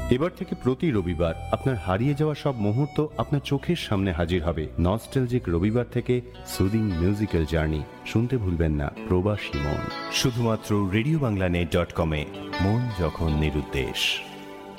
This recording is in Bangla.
এবার থেকে প্রতি রবিবার আপনার হারিয়ে যাওয়া সব মুহূর্ত আপনার চোখের সামনে হাজির হবে। নস্টালজিক রবিবার থেকে সুদিং মিউজিক্যাল জার্নি শুনতে ভুলবেন না প্রবাসী মন, শুধুমাত্র রেডিওবাংলানেট.কম-এ। মন যখন নিরুদ্দেশ।